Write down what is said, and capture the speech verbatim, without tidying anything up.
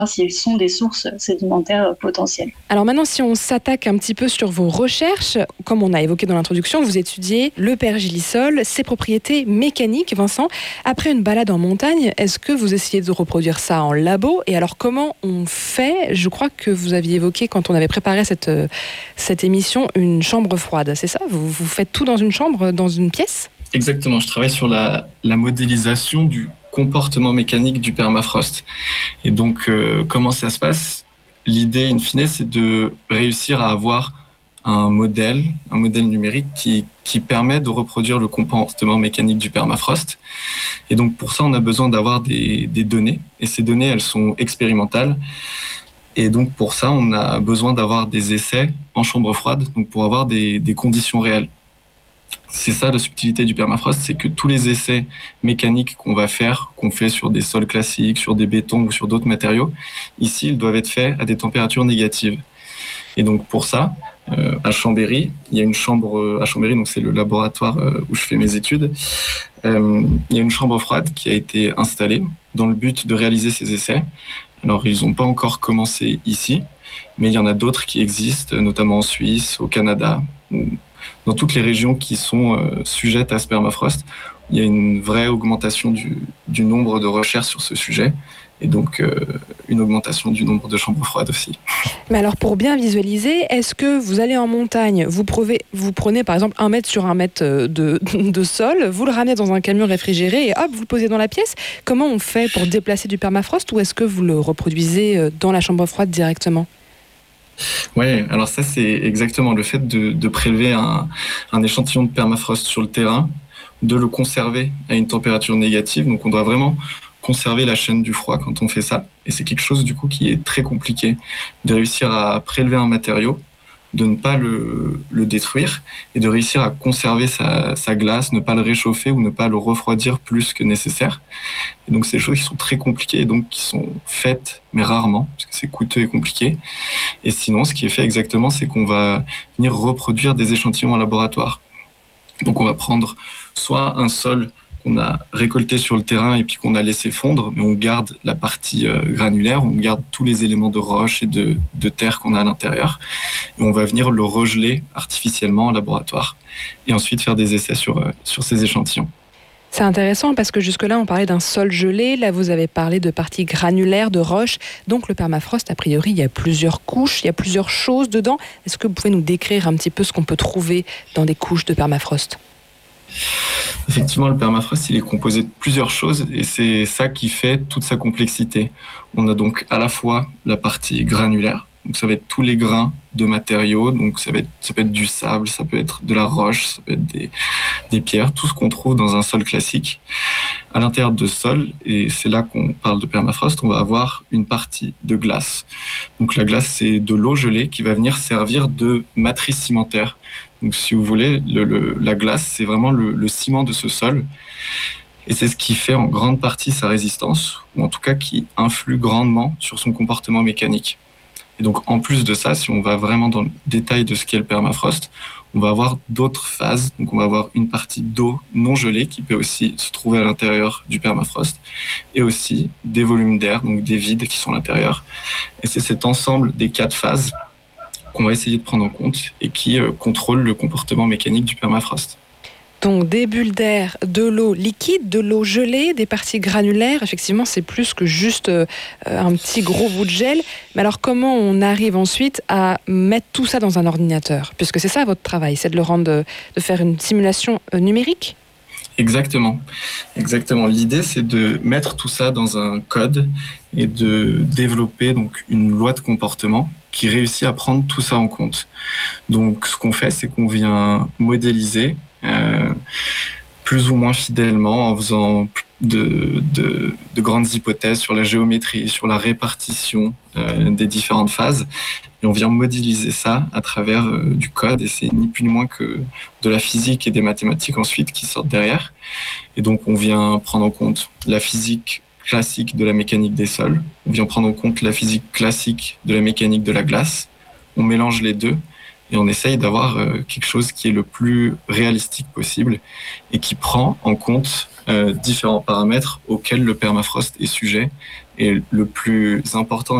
s'ils sont des sources sédimentaires potentielles. Alors maintenant, si on s'attaque un petit peu sur vos recherches, comme on a évoqué dans l'introduction, vous étudiez le pergélisol, ses propriétés mécaniques. Vincent, après une balade en montagne, est-ce que vous essayez de reproduire ça en labo ? Et alors comment on fait ? Je crois que vous aviez évoqué, quand on avait préparé cette, cette émission, une chambre froide, c'est ça ? vous, vous faites tout dans une chambre, dans une pièce ? Exactement, je travaille sur la, la modélisation du comportement mécanique du permafrost. Et donc, euh, comment ça se passe ? L'idée, in fine, c'est de réussir à avoir un modèle, un modèle numérique qui, qui permet de reproduire le comportement mécanique du permafrost. Et donc, pour ça, on a besoin d'avoir des, des données. Et ces données, elles sont expérimentales. Et donc, pour ça, on a besoin d'avoir des essais en chambre froide, donc pour avoir des, des conditions réelles. C'est ça la subtilité du permafrost, c'est que tous les essais mécaniques qu'on va faire, qu'on fait sur des sols classiques, sur des bétons ou sur d'autres matériaux, ici, ils doivent être faits à des températures négatives. Et donc pour ça, euh, à Chambéry, il y a une chambre à Chambéry, donc c'est le laboratoire euh, où je fais mes études. Euh, il y a une chambre froide qui a été installée dans le but de réaliser ces essais. Alors ils n'ont pas encore commencé ici, mais il y en a d'autres qui existent, notamment en Suisse, au Canada, où dans toutes les régions qui sont euh, sujettes à ce permafrost, il y a une vraie augmentation du, du nombre de recherches sur ce sujet et donc euh, une augmentation du nombre de chambres froides aussi. Mais alors pour bien visualiser, est-ce que vous allez en montagne, vous, prenez, vous prenez par exemple un mètre sur un mètre de, de sol, vous le ramenez dans un camion réfrigéré et hop, vous le posez dans la pièce ? Comment on fait pour déplacer du permafrost ou est-ce que vous le reproduisez dans la chambre froide directement ? Ouais, alors ça c'est exactement le fait de, de prélever un, un échantillon de permafrost sur le terrain, de le conserver à une température négative. Donc on doit vraiment conserver la chaîne du froid quand on fait ça. Et c'est quelque chose du coup qui est très compliqué, de réussir à prélever un matériau, de ne pas le, le détruire et de réussir à conserver sa, sa glace, ne pas le réchauffer ou ne pas le refroidir plus que nécessaire. Et donc c'est des choses qui sont très compliquées et donc qui sont faites, mais rarement, parce que c'est coûteux et compliqué. Et sinon, ce qui est fait exactement, c'est qu'on va venir reproduire des échantillons en laboratoire. Donc on va prendre soit un sol qu'on a récolté sur le terrain et puis qu'on a laissé fondre, mais on garde la partie euh, granulaire, on garde tous les éléments de roche et de, de terre qu'on a à l'intérieur, et on va venir le regeler artificiellement en laboratoire, et ensuite faire des essais sur, euh, sur ces échantillons. C'est intéressant parce que jusque-là, on parlait d'un sol gelé. Là, vous avez parlé de parties granulaires, de roches. Donc, le permafrost, a priori, il y a plusieurs couches, il y a plusieurs choses dedans. Est-ce que vous pouvez nous décrire un petit peu ce qu'on peut trouver dans des couches de permafrost ? Effectivement, le permafrost, il est composé de plusieurs choses et c'est ça qui fait toute sa complexité. On a donc à la fois la partie granulaire, donc ça va être tous les grains de matériaux, donc ça, va être, ça peut être du sable, ça peut être de la roche, ça peut être des, des pierres, tout ce qu'on trouve dans un sol classique. À l'intérieur de ce sol, et c'est là qu'on parle de permafrost, on va avoir une partie de glace. Donc la glace, c'est de l'eau gelée qui va venir servir de matrice cimentaire. Donc si vous voulez, le, le, la glace, c'est vraiment le, le ciment de ce sol. Et c'est ce qui fait en grande partie sa résistance, ou en tout cas qui influe grandement sur son comportement mécanique. Et donc en plus de ça, si on va vraiment dans le détail de ce qu'est le permafrost, on va avoir d'autres phases. Donc on va avoir une partie d'eau non gelée qui peut aussi se trouver à l'intérieur du permafrost, et aussi des volumes d'air, donc des vides qui sont à l'intérieur. Et c'est cet ensemble des quatre phases qu'on va essayer de prendre en compte et qui euh, contrôle le comportement mécanique du permafrost. Donc des bulles d'air, de l'eau liquide, de l'eau gelée, des parties granulaires. Effectivement, c'est plus que juste euh, un petit gros bout de gel. Mais alors comment on arrive ensuite à mettre tout ça dans un ordinateur ? Puisque c'est ça votre travail, c'est de le rendre, de, de faire une simulation euh, numérique ? Exactement. Exactement. L'idée, c'est de mettre tout ça dans un code et de développer donc une loi de comportement qui réussit à prendre tout ça en compte. Donc, ce qu'on fait, c'est qu'on vient modéliser euh, plus ou moins fidèlement en faisant de, de, de grandes hypothèses sur la géométrie, sur la répartition euh, des différentes phases. Et on vient modéliser ça à travers euh, du code, et c'est ni plus ni moins que de la physique et des mathématiques ensuite qui sortent derrière. Et donc on vient prendre en compte la physique classique de la mécanique des sols, on vient prendre en compte la physique classique de la mécanique de la glace, on mélange les deux, et on essaye d'avoir euh, quelque chose qui est le plus réalistique possible et qui prend en compte euh, différents paramètres auxquels le permafrost est sujet. Et le plus important